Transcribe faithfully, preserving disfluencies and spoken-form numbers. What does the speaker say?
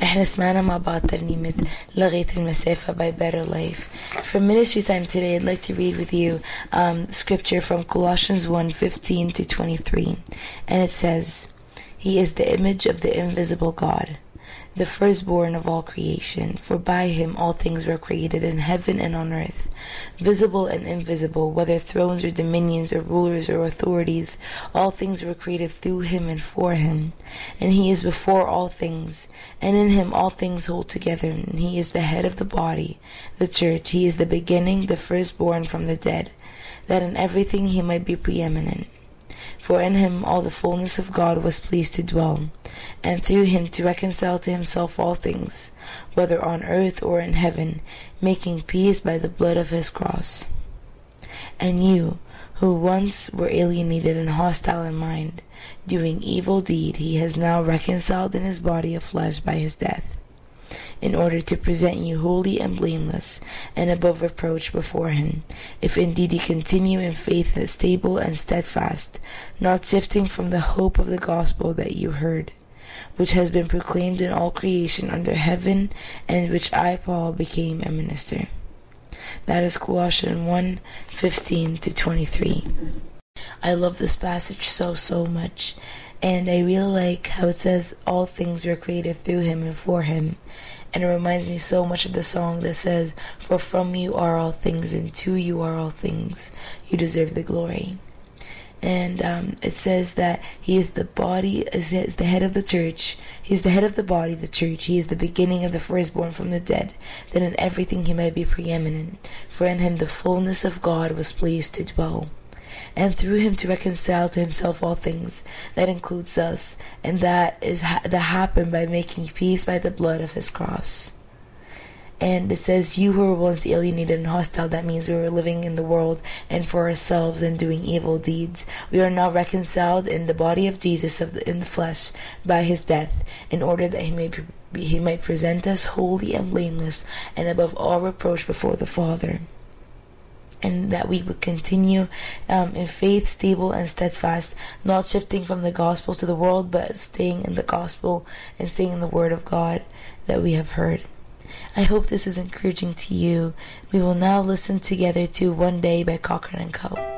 احنا سمعنا مع بعض ترنيمة لغيت المسافة by Better Life. For ministry time today, I'd like to read with you um, scripture from Colossians one fifteen to twenty-three. And it says, He is the image of the invisible God, the firstborn of all creation. For by him all things were created in heaven and on earth, visible and invisible, whether thrones or dominions or rulers or authorities. All things were created through him and for him. And he is before all things, and in him all things hold together. And he is the head of the body, the church. He is the beginning, the firstborn from the dead, that in everything he might be preeminent. For in him all the fullness of God was pleased to dwell, and through him to reconcile to himself all things, whether on earth or in heaven, making peace by the blood of his cross. And you, who once were alienated and hostile in mind, doing evil deed, he has now reconciled in his body of flesh by his death, in order to present you holy and blameless and above reproach before him, if indeed you continue in faith stable and steadfast, not shifting from the hope of the gospel that you heard, which has been proclaimed in all creation under heaven, and which I, Paul, became a minister. That is Colossians one fifteen to twenty-three. I love this passage so, so much, and I really like how it says all things were created through him and for him. And it reminds me so much of the song that says, For from you are all things, and to you are all things. You deserve the glory. And um, it says that he is the body, is the head of the church. He's the head of the body, the church. He is the beginning of the firstborn from the dead, that in everything he might be preeminent. For in him the fullness of God was pleased to dwell, and through him to reconcile to himself all things. That includes us, and that is ha- that happened by making peace by the blood of his cross. And it says, you who were once alienated and hostile, that means we were living in the world and for ourselves and doing evil deeds. We are now reconciled in the body of Jesus of the, in the flesh by his death, in order that he may be, he might present us holy and blameless and above all reproach before the Father. And that we would continue um, in faith, stable and steadfast, not shifting from the gospel to the world, but staying in the gospel and staying in the word of God that we have heard. I hope this is encouraging to you. We will now listen together to One Day by Cochran and Co.